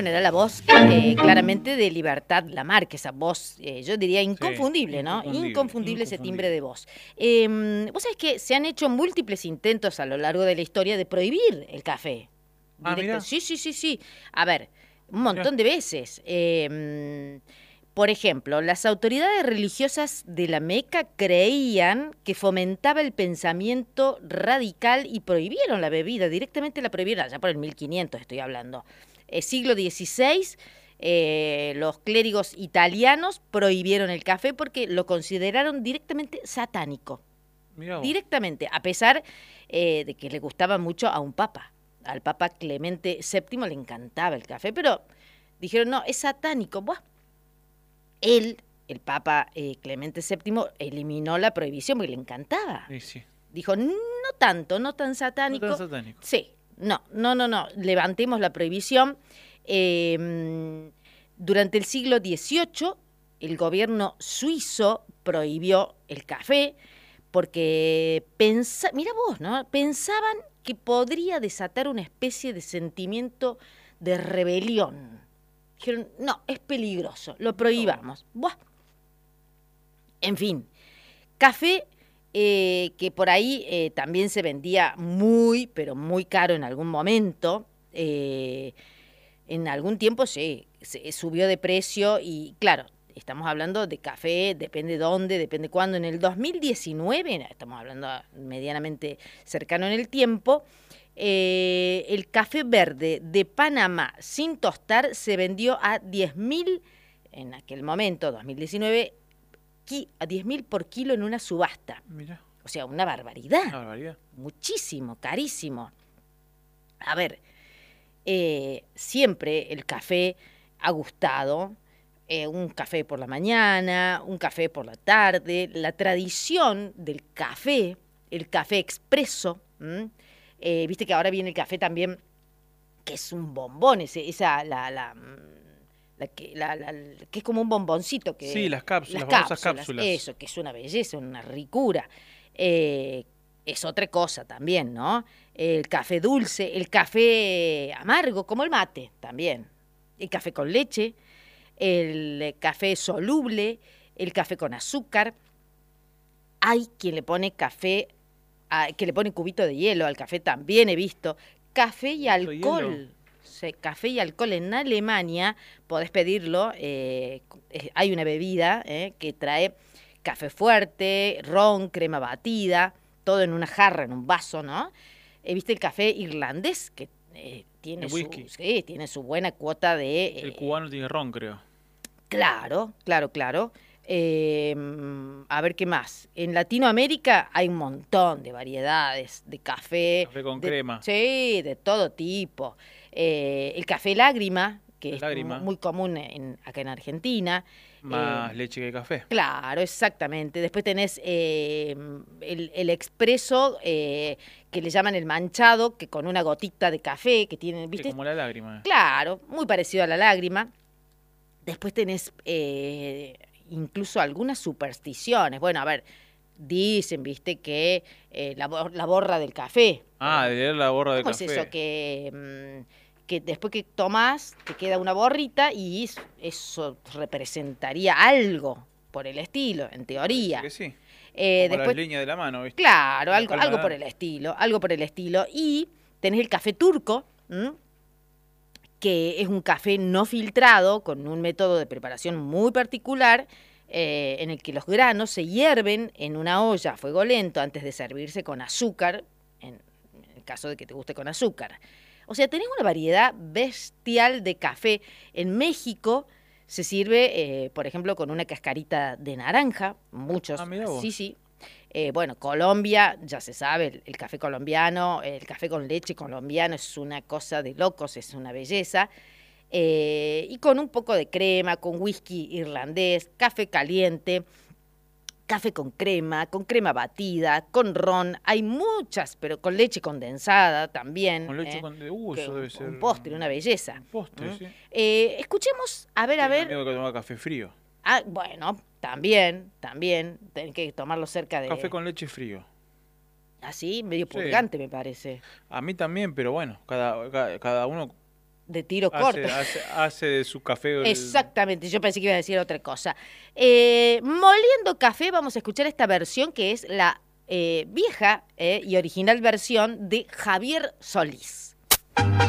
bueno, era la voz claramente de Libertad Lamarque, esa voz, yo diría inconfundible, Sí, ¿no? Inconfundible ese timbre de voz. Vos sabés que se han hecho múltiples intentos a lo largo de la historia de prohibir el café. Mira. Sí, sí, sí, sí. A ver, un Mirá. montón de veces. Por ejemplo, las autoridades religiosas de la Meca creían que fomentaba el pensamiento radical y prohibieron la bebida, directamente la prohibieron, allá por el 1500 estoy hablando. Siglo XVI, los clérigos italianos prohibieron el café porque lo consideraron directamente satánico. Mirá vos. Directamente, a pesar de que le gustaba mucho a un papa. Al papa Clemente VII le encantaba el café, pero dijeron, no, es satánico. Buah. Él, el Papa Clemente VII, eliminó la prohibición porque le encantaba. Sí. Dijo, no tanto, no tan satánico. No tan satánico. Sí, no, levantemos la prohibición. Durante el siglo XVIII, el gobierno suizo prohibió el café porque mira vos, ¿no? Pensaban que podría desatar una especie de sentimiento de rebelión. Dijeron, no, es peligroso, lo prohibamos. Buah. En fin, café que por ahí también se vendía muy, pero muy caro en algún momento. En algún tiempo sí, se subió de precio y claro, estamos hablando de café, depende dónde, depende cuándo. En el 2019, estamos hablando medianamente cercano en el tiempo, el café verde de Panamá sin tostar se vendió a 10.000, en aquel momento, 2019, a 10.000 por kilo en una subasta. Mirá. O sea, una barbaridad. Una barbaridad. Muchísimo, carísimo. A ver, siempre el café ha gustado. Un café por la mañana, un café por la tarde. La tradición del café, el café expreso. Viste que ahora viene el café también, que es un bombón, que es como un bomboncito. Sí, las cápsulas, las famosas cápsulas. Eso, que es una belleza, una ricura. Es otra cosa también, ¿no? El café dulce, el café amargo, como el mate también. El café con leche, el café soluble, el café con azúcar. Hay quien le pone café, que le pone cubito de hielo al café, también he visto. Café y alcohol. Café y alcohol en Alemania, podés pedirlo, hay una bebida que trae café fuerte, ron, crema batida, todo en una jarra, en un vaso, ¿no? ¿Viste el café irlandés? Que tiene tiene su buena cuota de... el cubano tiene ron, creo. Claro. A ver qué más. En Latinoamérica hay un montón de variedades de café. Café con crema. Sí, de todo tipo. El café lágrima, que es muy común acá en Argentina. Más leche que café. Claro, exactamente. Después tenés el expreso, que le llaman el manchado, que con una gotita de café, que tiene, ¿viste? Como la lágrima. Claro, muy parecido a la lágrima. Después tenés incluso algunas supersticiones. Bueno, a ver, dicen, viste, que la borra del café. De leer la borra del café. ¿Cómo es eso? Que después que tomás te queda una borrita y eso representaría algo por el estilo, en teoría. Que sí. Como después, las líneas de la mano, ¿viste? Claro, algo por el estilo. Y tenés el café turco, que es un café no filtrado, con un método de preparación muy particular, en el que los granos se hierven en una olla a fuego lento antes de servirse con azúcar, en el caso de que te guste con azúcar. O sea, tenés una variedad bestial de café. En México se sirve, por ejemplo, con una cascarita de naranja, muchos. Mirá vos. Sí. Bueno, Colombia, ya se sabe, el café colombiano, el café con leche colombiano es una cosa de locos, es una belleza. Y con un poco de crema, con whisky irlandés, café caliente, café con crema batida, con ron, hay muchas, pero con leche condensada también. Con leche condensada, eso debe ser... Un postre, una belleza. Un postre, sí. Escuchemos, a ver. Tengo que tomar café frío. Bueno, también, tenés que tomarlo cerca de... Café con leche frío. Así, medio purgante me parece. A mí también, pero bueno, cada uno de tiro corto. Hace de su café. Exactamente, yo pensé que iba a decir otra cosa. Moliendo café, vamos a escuchar esta versión que es la vieja y original versión de Javier Solís.